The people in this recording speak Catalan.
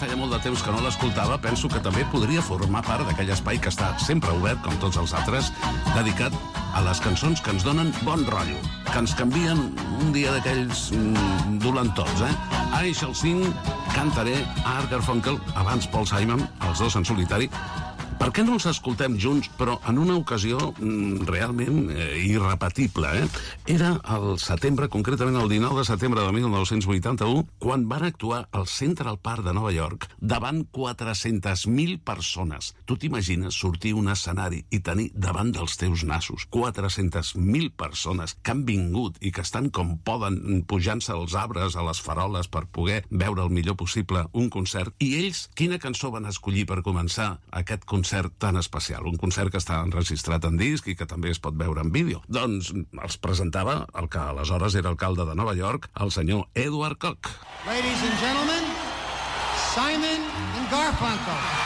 feia molt de temps que no l'escoltava, penso que també podria formar part d'aquell espai que està sempre obert, com tots els altres, dedicat a les cançons que ens donen bon rotllo, que ens canvien un dia d'aquells dolentots, I Shall Sing, cantaré Art Garfunkel, abans Paul Simon, els dos en solitari. Per què no els escoltem junts, però en una ocasió realment irrepetible, Era al setembre, concretament el 19 de setembre de 1981, quan van actuar al Central Park de Nova York davant 400.000 persones. Tu t'imagines sortir a un escenari i tenir davant dels teus nassos 400.000 persones que han vingut i que estan com poden pujant-se als arbres, a les faroles, per poder veure el millor possible un concert. I ells, quina cançó van escollir per començar aquest concert tan especial? Un concert que està enregistrat en disc i que també es pot veure en vídeo. Doncs els presentava el que aleshores era alcalde de Nova York, el senyor Edward Koch. Ladies and gentlemen, Simon and Garfunkel.